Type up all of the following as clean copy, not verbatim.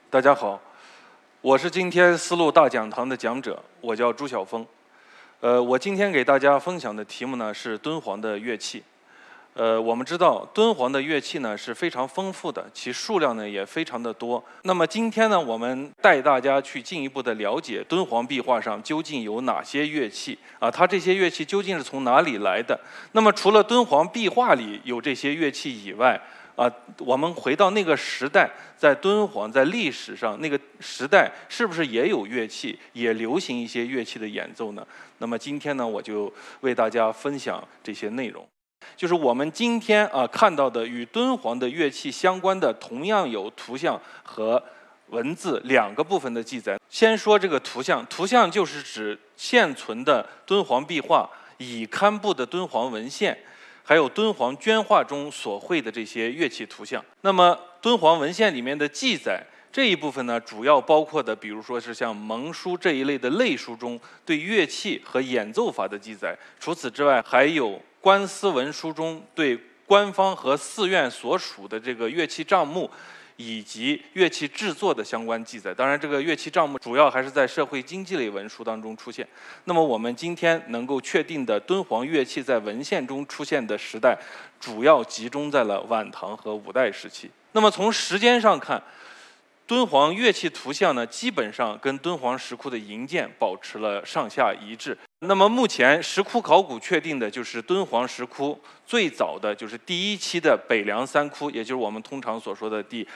大家好，我是今天丝路大讲堂的讲者，我叫朱晓峰。我今天给大家分享的题目呢是敦煌的乐器。我们知道敦煌的乐器呢是非常丰富的，其数量呢也非常的多。那么今天呢，我们带大家去进一步的了解敦煌壁画上究竟有哪些乐器啊？它这些乐器究竟是从哪里来的？那么除了敦煌壁画里有这些乐器以外，我们回到那个时代，在敦煌，在历史上那个时代，是不是也有乐器，也流行一些乐器的演奏呢？那么今天呢，我就为大家分享这些内容。就是我们今天看到的与敦煌的乐器相关的，同样有图像和文字两个部分的记载。先说这个图像，图像就是指现存的敦煌壁画、已刊布的敦煌文献，还有敦煌绢画中所绘的这些乐器图像。那么敦煌文献里面的记载这一部分呢，主要包括的，比如说是像蒙书这一类的类书中对乐器和演奏法的记载。除此之外，还有官司文书中对官方和寺院所属的这个乐器账目以及乐器制作的相关记载。当然，这个乐器账目主要还是在社会经济类文书当中出现。那么我们今天能够确定的敦煌乐器在文献中出现的时代，主要集中在了晚唐和五代时期。那么从时间上看，敦煌乐器图像呢，基本上跟敦煌石窟的营建保持了上下一致。那么目前石窟考古确定的就是敦煌石窟最早的就是第一期的北梁三窟，也就是我们通常所说的第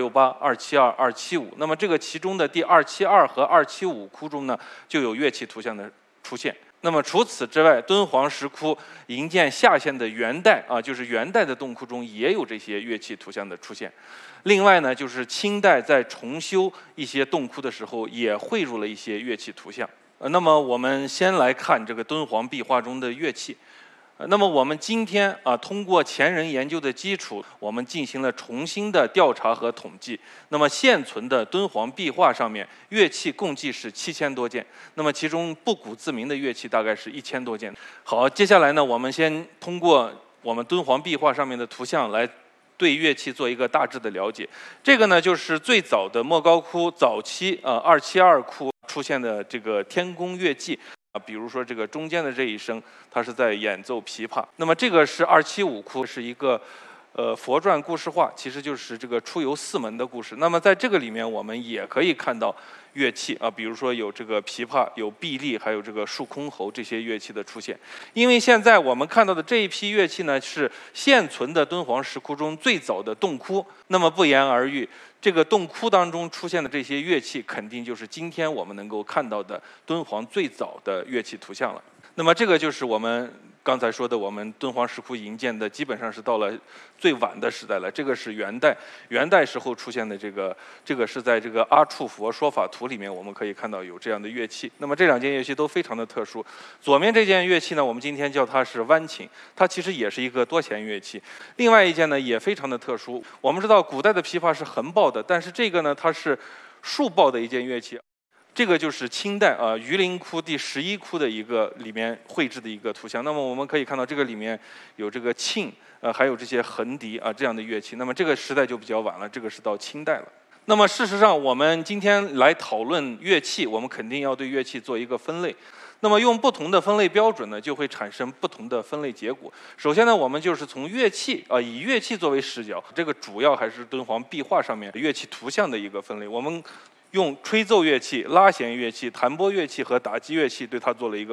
268、272、275。那么这个其中的第272和275窟中呢，就有乐器图像的出现。那么除此之外，敦煌石窟营建下线的元代就是元代的洞窟中也有这些乐器图像的出现。另外呢，就是清代在重修一些洞窟的时候，也汇入了一些乐器图像。那么我们先来看这个敦煌壁画中的乐器。那么我们今天通过前人研究的基础，我们进行了重新的调查和统计。那么现存的敦煌壁画上面，乐器共计是7000多件。那么其中不古自明的乐器大概是1000多件。好，接下来呢，我们先通过我们敦煌壁画上面的图像来对乐器做一个大致的了解。这个呢，就是最早的莫高窟早期272窟出现的这个天宫乐器。比如说这个中间的这一声，它是在演奏琵琶。那么这个是275窟，是一个佛传故事画，其实就是这个出游四门的故事。那么在这个里面，我们也可以看到乐器比如说有这个琵琶、有碧丽，还有这个竖箜篌这些乐器的出现。因为现在我们看到的这一批乐器呢，是现存的敦煌石窟中最早的洞窟。那么不言而喻，这个洞窟当中出现的这些乐器，肯定就是今天我们能够看到的敦煌最早的乐器图像了。那么这个就是我们刚才说的，我们敦煌石窟营建的基本上是到了最晚的时代了。这个是元代，元代时候出现的这个是在这个阿处佛说法图里面，我们可以看到有这样的乐器。那么这两件乐器都非常的特殊。左面这件乐器呢，我们今天叫它是弯琴，它其实也是一个多弦乐器。另外一件呢，也非常的特殊。我们知道古代的琵琶是横抱的，但是这个呢，它是竖抱的一件乐器。这个就是清代榆林窟第11窟的一个里面绘制的一个图像。那么我们可以看到，这个里面有这个磬，还有这些横笛这样的乐器。那么这个时代就比较晚了，这个是到清代了。那么事实上，我们今天来讨论乐器，我们肯定要对乐器做一个分类。那么用不同的分类标准呢，就会产生不同的分类结果。首先呢，我们就是从乐器以乐器作为视角，这个主要还是敦煌壁画上面乐器图像的一个分类。我们用吹奏乐器、拉弦乐器、弹拨乐器和打击乐器对它做了一个